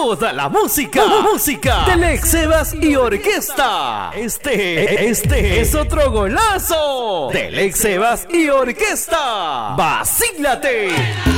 toda la música de Lex Sebas y Orquesta. Este es otro golazo de Lex Sebas y Orquesta. ¡Vacílate!